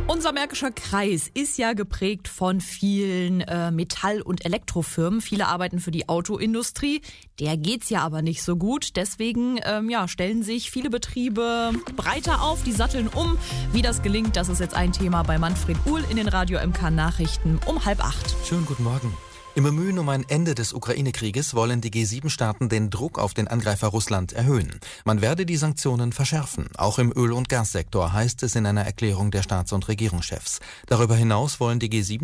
Unser Märkischer Kreis ist ja geprägt von vielen Metall- und Elektrofirmen. Viele arbeiten für die Autoindustrie. Der geht's ja aber nicht so gut. Deswegen stellen sich viele Betriebe breiter auf, die satteln um. Wie das gelingt, das ist jetzt ein Thema bei Manfred Uhl in den Radio MK Nachrichten um 7:30. Schönen guten Morgen. Im Bemühen um ein Ende des Ukraine-Krieges wollen die G7-Staaten den Druck auf den Angreifer Russland erhöhen. Man werde die Sanktionen verschärfen. Auch im Öl- und Gassektor, heißt es in einer Erklärung der Staats- und Regierungschefs. Darüber hinaus wollen die G7